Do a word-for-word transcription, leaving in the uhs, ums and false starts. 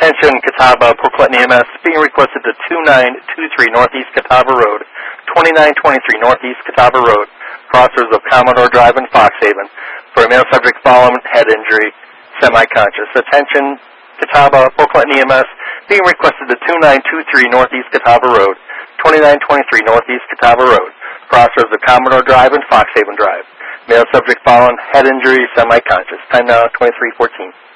Attention, Catawba, Port Clinton E M S, being requested to two nine two three Northeast Catawba Road, twenty-nine twenty-three Northeast Catawba Road, crossers of Commodore Drive and Foxhaven, for a male subject following head injury, semi-conscious. Attention, Catawba, Port Clinton E M S, being requested to two nine two three Northeast Catawba Road, twenty-nine twenty-three Northeast Catawba Road, crossers of Commodore Drive and Foxhaven Drive. Male subject following head injury, semi-conscious. Time now, twenty-three fourteen.